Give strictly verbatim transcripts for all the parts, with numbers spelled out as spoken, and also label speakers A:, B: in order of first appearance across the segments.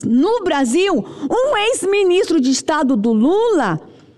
A: no Brasil, um ex-ministro de Estado do Lula,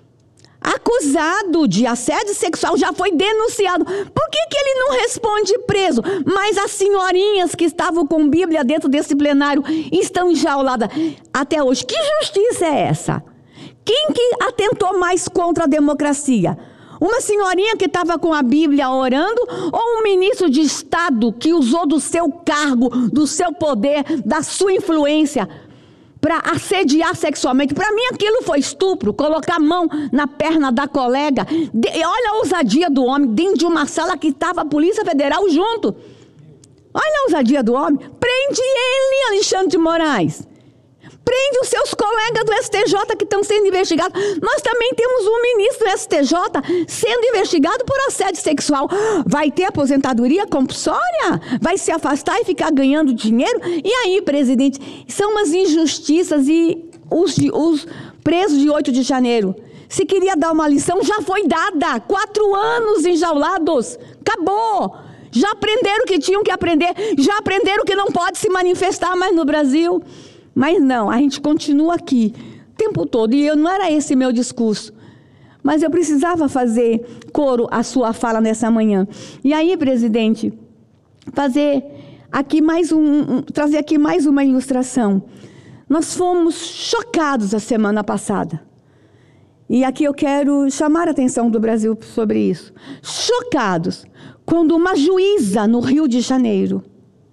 A: acusado de assédio sexual, já foi denunciado. Por que que ele não responde preso? Mas as senhorinhas que estavam com Bíblia dentro desse plenário estão enjauladas até hoje. Que justiça é essa? Quem que atentou mais contra a democracia? Uma senhorinha que estava com a Bíblia orando ou um ministro de Estado que usou do seu cargo, do seu poder, da sua influência para assediar sexualmente? Para mim aquilo foi estupro, colocar a mão na perna da colega. De, olha a ousadia do homem, dentro de uma sala que estava a Polícia Federal junto. Olha a ousadia do homem. Prende ele, Alexandre de Moraes. Prende os seus colegas do S T J que estão sendo investigados. Nós também temos um ministro do S T J sendo investigado por assédio sexual. Vai ter aposentadoria compulsória? Vai se afastar e ficar ganhando dinheiro? E aí, presidente, são umas injustiças. E os, os presos de oito de janeiro, se queria dar uma lição, já foi dada. Quatro anos enjaulados. Acabou. Já aprenderam o que tinham que aprender. Já aprenderam que não pode se manifestar mais no Brasil. Mas não, a gente continua aqui o tempo todo. E eu, não era esse meu discurso. Mas eu precisava fazer coro à sua fala nessa manhã. E aí, presidente, fazer aqui mais um, um, trazer aqui mais uma ilustração. Nós fomos chocados a semana passada. E aqui eu quero chamar a atenção do Brasil sobre isso. Chocados quando uma juíza no Rio de Janeiro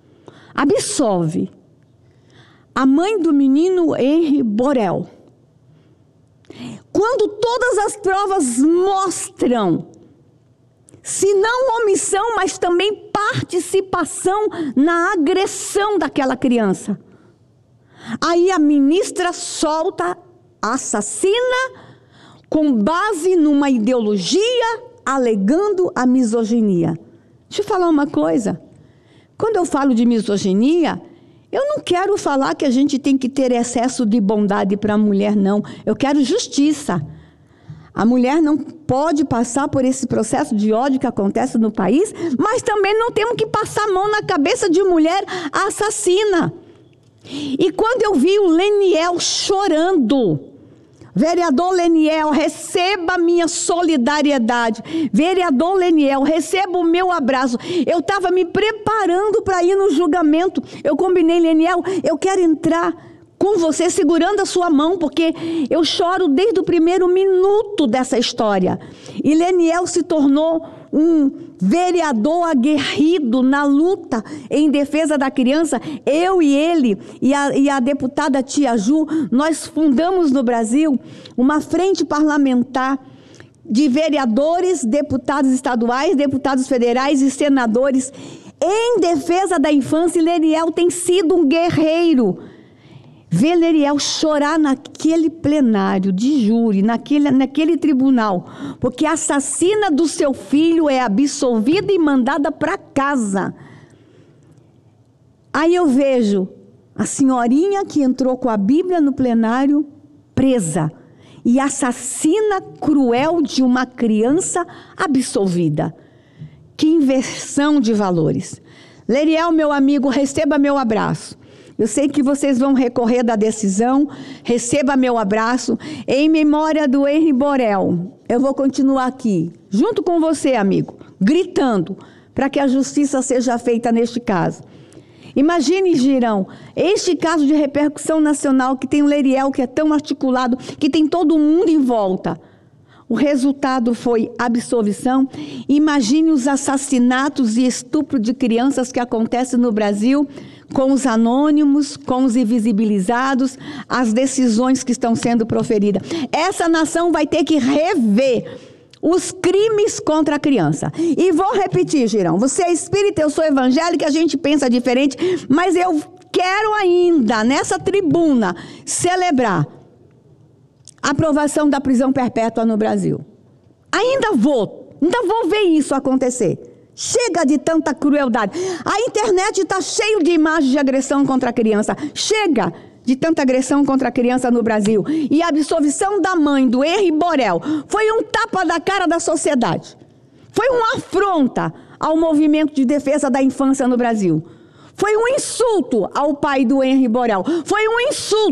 A: absolve a mãe do menino Henri Borel. Quando todas as provas mostram, se não omissão, mas também participação na agressão daquela criança. Aí a ministra solta, assassina, com base numa ideologia, alegando a misoginia. Deixa eu falar uma coisa. Quando eu falo de misoginia, eu não quero falar que a gente tem que ter excesso de bondade para a mulher, não. Eu quero justiça. A mulher não pode passar por esse processo de ódio que acontece no país, mas também não temos que passar a mão na cabeça de mulher assassina. E quando eu vi o Leniel chorando, vereador Leniel, receba minha solidariedade. Vereador Leniel, receba o meu abraço. Eu estava me preparando para ir no julgamento. Eu combinei, Leniel, eu quero entrar com você segurando a sua mão, porque eu choro desde o primeiro minuto dessa história. E Leniel se tornou um vereador aguerrido na luta em defesa da criança. Eu e ele e a, e a deputada Tia Ju, nós fundamos no Brasil uma frente parlamentar de vereadores, deputados estaduais, deputados federais e senadores em defesa da infância. E Leniel tem sido um guerreiro. Ver Leniel chorar naquele plenário de júri, naquele, naquele tribunal, porque a assassina do seu filho é absolvida e mandada para casa. Aí eu vejo a senhorinha que entrou com a Bíblia no plenário presa e assassina cruel de uma criança absolvida. Que inversão de valores. Leniel, meu amigo, receba meu abraço. Eu sei que vocês vão recorrer da decisão. Receba meu abraço. Em memória do Henri Borel, eu vou continuar aqui, junto com você, amigo, gritando para que a justiça seja feita neste caso. Imagine, Girão, este caso de repercussão nacional, que tem o Leniel, que é tão articulado, que tem todo mundo em volta. O resultado foi absolvição. Imagine os assassinatos e estupro de crianças que acontecem no Brasil, com os anônimos, com os invisibilizados, as decisões que estão sendo proferidas. Essa nação vai ter que rever os crimes contra a criança. E vou repetir, Girão, você é espírita, eu sou evangélica, a gente pensa diferente, mas eu quero ainda, nessa tribuna, celebrar a aprovação da prisão perpétua no Brasil. Ainda vou, ainda vou ver isso acontecer. Chega de tanta crueldade. A internet está cheia de imagens de agressão contra a criança. Chega de tanta agressão contra a criança no Brasil. E a absolvição da mãe do Henri Borel foi um tapa da cara da sociedade. Foi uma afronta ao movimento de defesa da infância no Brasil. Foi um insulto ao pai do Henry Borel. Foi um insulto